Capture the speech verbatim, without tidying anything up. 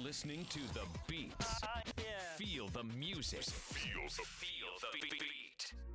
listening to The Beat. Uh, yeah. Feel the music. Feel the, feel the beat.